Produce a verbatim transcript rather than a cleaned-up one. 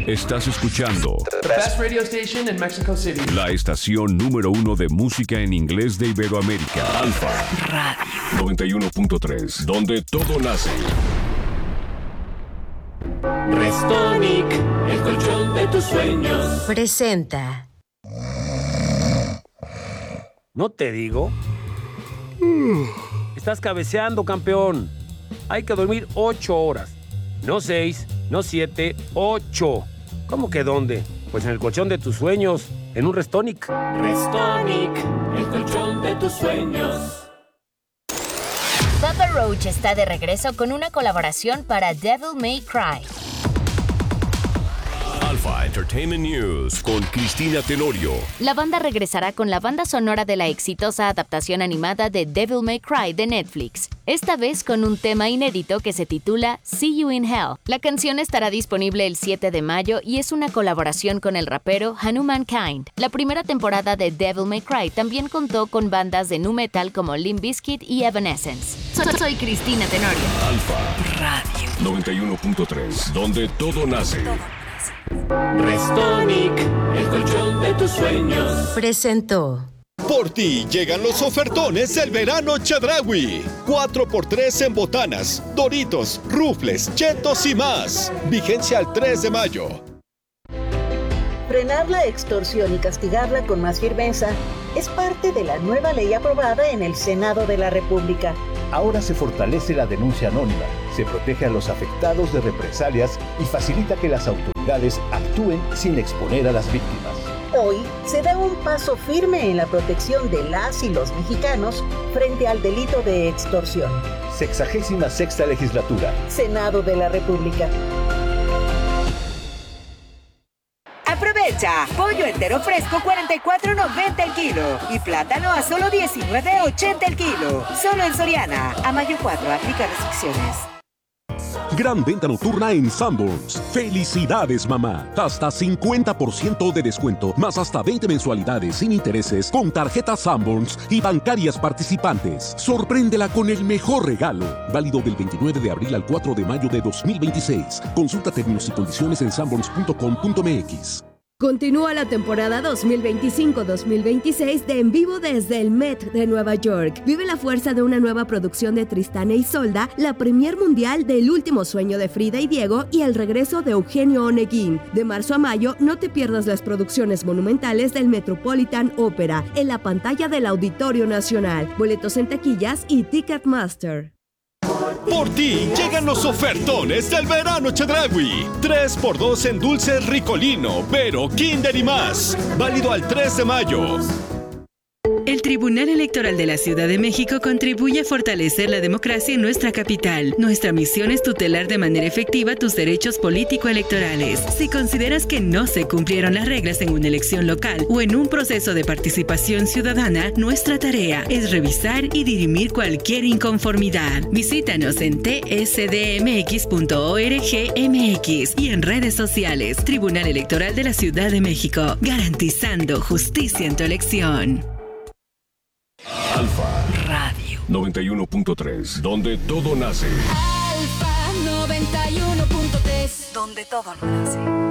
Estás escuchando The best radio station in Mexico City. La estación número uno de música en inglés de Iberoamérica. Alfa Radio noventa y uno punto tres, donde todo nace. Restonic, el colchón de tus sueños. Presenta. ¿No te digo? Estás cabeceando, campeón. Hay que dormir ocho horas. No seis, no siete, ocho. ¿Cómo que dónde? Pues en el colchón de tus sueños, en un Restonic. Restonic, el colchón de tus sueños. Papa Roach está de regreso con una colaboración para Devil May Cry. Alpha Entertainment News con Cristina Tenorio. La banda regresará con la banda sonora de la exitosa adaptación animada de Devil May Cry de Netflix, esta vez con un tema inédito que se titula See You in Hell. La canción estará disponible el siete de mayo y es una colaboración con el rapero Hanumankind. La primera temporada de Devil May Cry también contó con bandas de nu metal como Limp Bizkit y Evanescence. So- soy Cristina Tenorio. Alpha Radio noventa y uno punto tres, donde todo nace. Restonic, el colchón de tus sueños. Presentó. Por ti llegan los ofertones del verano Chedraui. cuatro por tres en botanas, Doritos, Rufles, Chetos y más. Vigencia al tres de mayo. Frenar la extorsión y castigarla con más firmeza es parte de la nueva ley aprobada en el Senado de la República. Ahora se fortalece la denuncia anónima, se protege a los afectados de represalias y facilita que las autoridades actúen sin exponer a las víctimas. Hoy se da un paso firme en la protección de las y los mexicanos frente al delito de extorsión. Sexagésima sexta legislatura. Senado de la República. Aprovecha, pollo entero fresco cuarenta y cuatro noventa el kilo y plátano a solo diecinueve ochenta el kilo. Solo en Soriana. A mayo cuatro, aplica restricciones. Gran venta nocturna en Sanborns. ¡Felicidades, mamá! Hasta cincuenta por ciento de descuento, más hasta veinte mensualidades sin intereses con tarjetas Sanborns y bancarias participantes. Sorpréndela con el mejor regalo. Válido del veintinueve de abril al cuatro de mayo de dos mil veintiséis. Consulta términos y condiciones en sanborns punto com punto m x. Continúa la temporada dos mil veinticinco dos mil veintiséis de En Vivo desde el Met de Nueva York. Vive la fuerza de una nueva producción de Tristán e Isolda, la premier mundial del Último Sueño de Frida y Diego y el regreso de Eugenio Oneguín. De marzo a mayo, no te pierdas las producciones monumentales del Metropolitan Opera en la pantalla del Auditorio Nacional. Boletos en taquillas y Ticketmaster. Por ti llegan los ofertones del verano Chedraui. tres por dos en dulces Ricolino, Vero, Kinder y más. Válido al tres de mayo. El Tribunal Electoral de la Ciudad de México contribuye a fortalecer la democracia en nuestra capital. Nuestra misión es tutelar de manera efectiva tus derechos político-electorales. Si consideras que no se cumplieron las reglas en una elección local o en un proceso de participación ciudadana, nuestra tarea es revisar y dirimir cualquier inconformidad. Visítanos en t s d m x punto org m x y en redes sociales. Tribunal Electoral de la Ciudad de México, garantizando justicia en tu elección. Alfa Radio noventa y uno punto tres, donde todo nace. Alfa noventa y uno punto tres, donde todo nace.